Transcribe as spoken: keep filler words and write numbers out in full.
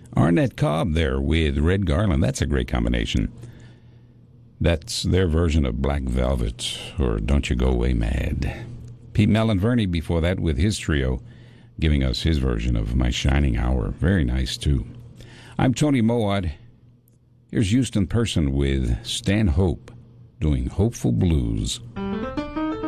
Arnett Cobb there with Red Garland. That's a great combination. That's their version of Black Velvet or Don't You Go Away Mad. Pete Mellon-Verney before that with his trio, giving us his version of My Shining Hour. Very nice, too. I'm Tony Mowat. Here's Houston Person with Stan Hope doing Hopeful Blues.